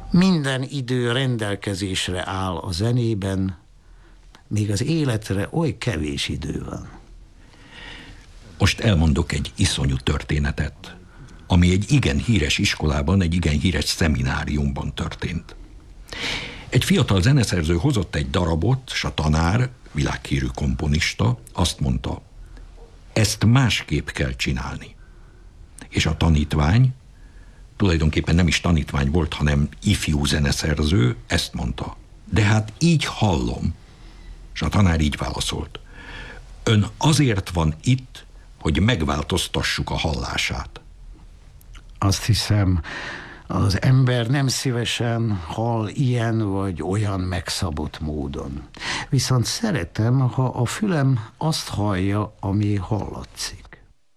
Minden idő rendelkezésre áll a zenében, még az életre oly kevés idő van. Most elmondok egy iszonyú történetet, ami egy igen híres iskolában, egy igen híres szemináriumban történt. Egy fiatal zeneszerző hozott egy darabot, s a tanár, világhírű komponista, azt mondta, ezt másképp kell csinálni. És a tanítvány, tulajdonképpen nem is tanítvány volt, hanem ifjú zeneszerző, ezt mondta, de hát így hallom. És a tanár így válaszolt, ön azért van itt, hogy megváltoztassuk a hallását. Azt hiszem, az ember nem szívesen hall ilyen vagy olyan megszabott módon. Viszont szeretem, ha a fülem azt hallja, ami hallatszik.